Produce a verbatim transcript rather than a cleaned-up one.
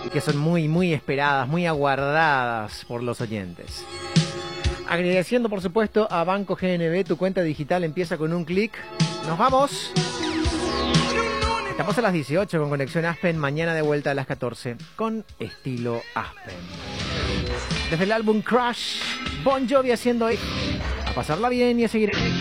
y que son muy, muy esperadas, muy aguardadas por los oyentes. Agradeciendo, por supuesto, a Banco G N B, tu cuenta digital empieza con un clic. ¡Nos vamos! Estamos a las dieciocho con Conexión Aspen, mañana de vuelta a las catorce con Estilo Aspen. Desde el álbum Crash, Bon Jovi haciendo a pasarla bien y a seguir...